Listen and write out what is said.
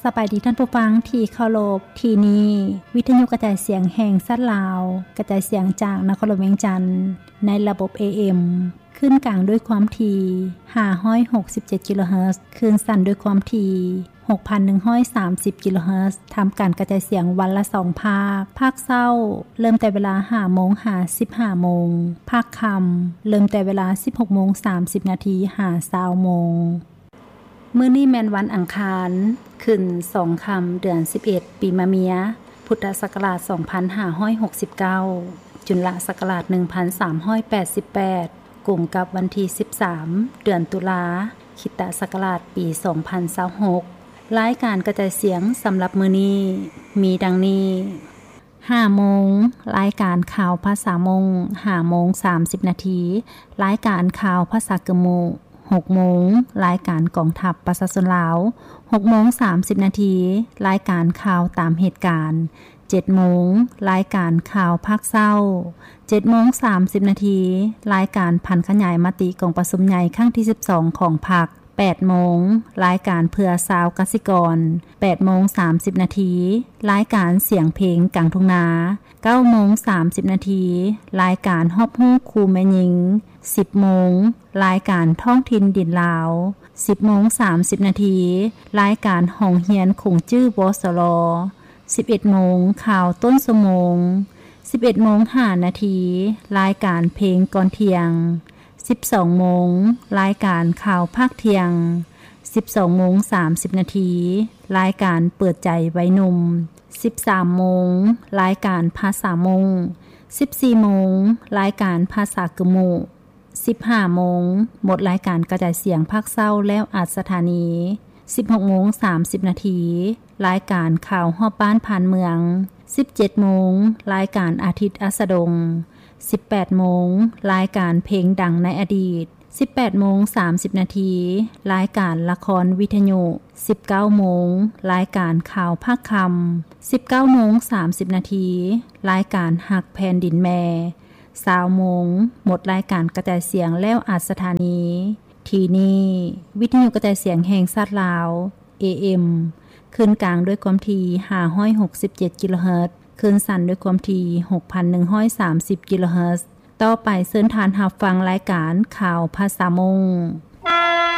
สบายดีท่านผู้ฟังที่เคารพที่นี้วิทยุกระจายเสียงแห่งสัตว์ลาวกระจายเสียงจากนครหลวงเวียงจันทน์ในระบบ AM ขึ้นกลางด้วยความถี่567กิโลเฮิรตซ์คลื่นสั้นด้วยความถี่6,130 กิโลเฮิรตซ์ทำการกระจายเสียงวันละ2ภาคภาคเช้าเริ่มแต่เวลา 5:00 นหา 15:00 นภาคค่ำเริ่มแต่เวลา 16:30 นหา 20:00 นมื้อนี้แม่นวันอังคารขึ้น2ค่ำเดือน11ปีมะเมียพุทธศักราช2569จุลศักราช1388กลุ่มกับวันที่13เดือนตุลาคริสตศักราชปี2026รายการกระจายเสียงสำหรับมื้อนี้มีดังนี้5 โมงรายการข่าวภาษามง5:30 นาทีรายการข่าวภาษากะโม6 โมงรายการกองทัพประชาชนลาว6:30 นาทีรายการข่าวตามเหตุการณ์7 โมงรายการข่าวภาคเช้า7:30 นาทีรายการพันขยายมติกองประชุมใหญ่ครั้งที่12ของพรรค8 โมงรายการเพื่อชาวกสิกร8:30 นาทีรายการเสียงเพลงกลางทุ่งนา9:30 นาทีรายการฮอบฮู้ครูแม่หญิง10 โมงรายการท้องถิ่นดินลาว10:30 นาทีรายการห้องเรียนคงจื้อวสร11 โมงข่าวต้นชั่วโมง11:05 นาทีรายการเพลงก่อนเที่ยง12 โมงรายการข่าวภาคเที่ยง12:30 นาทีรายการเปิดใจไว้หนุ่ม13 โมงรายการภาษามง14 โมงรายการภาษากะโม15 โมงหมดรายการกระจายเสียงภาคเช้าแล้วอัดสถานี16:30 นาทีรายการข่าวฮอบบ้านผ่านเมือง17 โมงรายการอาทิตย์อัสดง18 โมงรายการเพลงดังในอดีต18:30 นาทีรายการละครวิทยุ19 โมงรายการข่าวภาคค่ำ19:30 นาทีรายการหักแผ่นดินแม่20 โมงหมดรายการกระจายเสียงแล้วอัดสถานีที่นี่วิทยุกระจายเสียงแห่งชาติลาว AM ขึ้นกลางด้วยความถี่567กิโลเฮิรตซ์คลื่นสั้นด้วยความถี่6,130 กิโลเฮิรตซ์ต่อไปเชิญทานรับฟังรายการข่าวภาษามง